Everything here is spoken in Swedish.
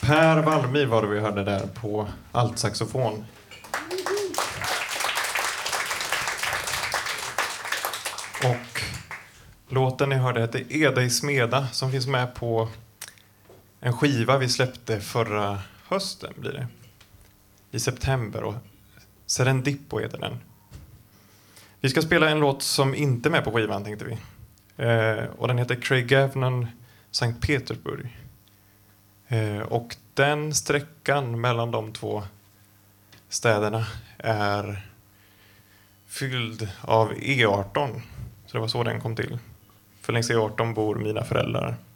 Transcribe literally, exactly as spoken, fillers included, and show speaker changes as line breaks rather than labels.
Per Wallmyr var det vi hörde där på altsaxofon. Och låten ni hörde heter Eda i smeda, som finns med på en skiva vi släppte förra hösten blir det. I september, och Serendippo heter den. Vi ska spela en låt som inte är med på skivan, tänkte vi. Eh, och den heter Craigavon Sankt Petersburg. Eh, och den sträckan mellan de två städerna är fylld av E arton. Så det var så den kom till. För längs E arton bor mina föräldrar.